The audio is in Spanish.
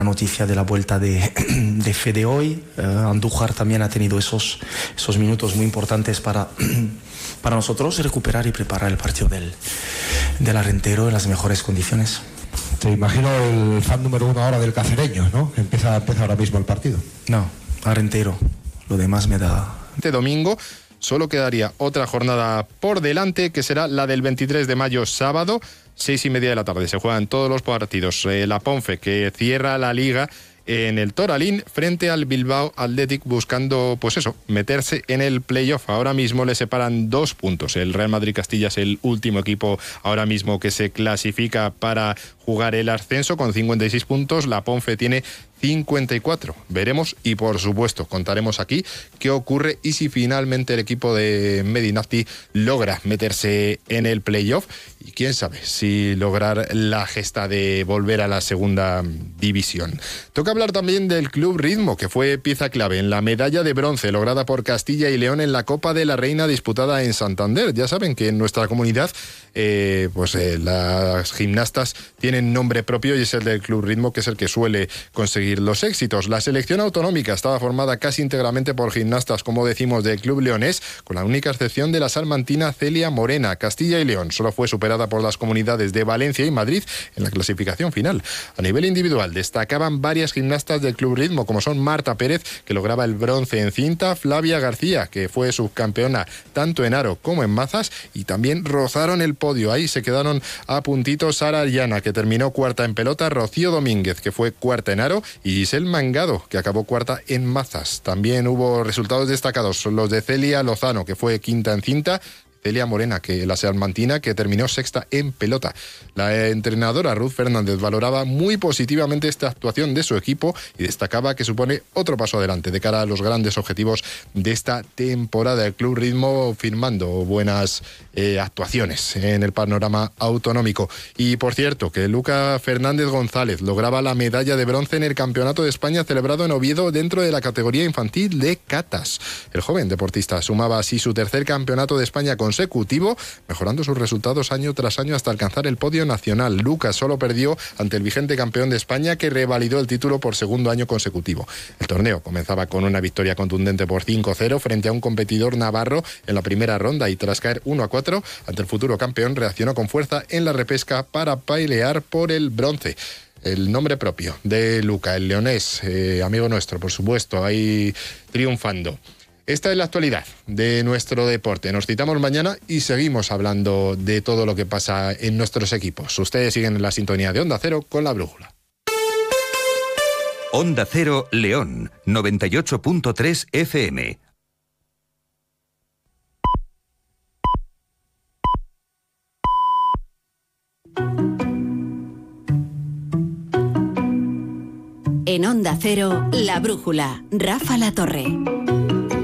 noticia de la vuelta de Fede hoy. Andújar también ha tenido esos minutos muy importantes para nosotros recuperar y preparar el partido del Arentero en las mejores condiciones. Te imagino el fan número 1 ahora del Cacereño, ¿no? Empieza ahora mismo el partido. No, Arentero. Lo demás me da... Este domingo solo quedaría otra jornada por delante, que será la del 23 de mayo, sábado, 6:30 de la tarde. Se juegan todos los partidos. La Ponfe, que cierra la Liga en el Toralín frente al Bilbao Athletic, buscando, pues eso, meterse en el playoff. Ahora mismo le separan 2 puntos. El Real Madrid Castilla es el último equipo ahora mismo que se clasifica para jugar el ascenso con 56 puntos. La Ponfe tiene 54. Veremos y, por supuesto, contaremos aquí qué ocurre y si finalmente el equipo de Medinafti logra meterse en el playoff y quién sabe si lograr la gesta de volver a la segunda división. Toca hablar también del Club Ritmo, que fue pieza clave en la medalla de bronce lograda por Castilla y León en la Copa de la Reina disputada en Santander. Ya saben que en nuestra comunidad las gimnastas tienen nombre propio y es el del Club Ritmo, que es el que suele conseguir los éxitos. La selección autonómica estaba formada casi íntegramente por gimnastas, como decimos, del Club Leonés, con la única excepción de la salmantina Celia Morena. Castilla y León solo fue superada por las comunidades de Valencia y Madrid en la clasificación final. A nivel individual destacaban varias gimnastas del Club Ritmo, como son Marta Pérez, que lograba el bronce en cinta, Flavia García, que fue subcampeona tanto en aro como en mazas, y también rozaron el podio. Ahí se quedaron a puntito Sara Ariana, que terminó cuarta en pelota, Rocío Domínguez, que fue cuarta en aro, y Giselle Mangado, que acabó cuarta en mazas. También hubo resultados destacados, los de Celia Lozano, que fue quinta en cinta, Celia Morena, que la salmantina, que terminó sexta en pelota. La entrenadora Ruth Fernández valoraba muy positivamente esta actuación de su equipo y destacaba que supone otro paso adelante de cara a los grandes objetivos de esta temporada. El Club Ritmo firmando buenas actuaciones en el panorama autonómico. Y por cierto, que Luca Fernández González lograba la medalla de bronce en el Campeonato de España celebrado en Oviedo dentro de la categoría infantil de catas. El joven deportista sumaba así su tercer Campeonato de España consecutivo, mejorando sus resultados año tras año hasta alcanzar el podio nacional. Lucas solo perdió ante el vigente campeón de España, que revalidó el título por segundo año consecutivo. El torneo comenzaba con una victoria contundente por 5-0 frente a un competidor navarro en la primera ronda, y tras caer 1-4 ante el futuro campeón, reaccionó con fuerza en la repesca para pelear por el bronce. El nombre propio de Luca, el leonés, amigo nuestro, por supuesto, ahí triunfando. Esta es la actualidad de nuestro deporte. Nos citamos mañana y seguimos hablando de todo lo que pasa en nuestros equipos. Ustedes siguen en la sintonía de Onda Cero con La Brújula. Onda Cero León, 98.3 FM. En Onda Cero, La Brújula, Rafa La Torre.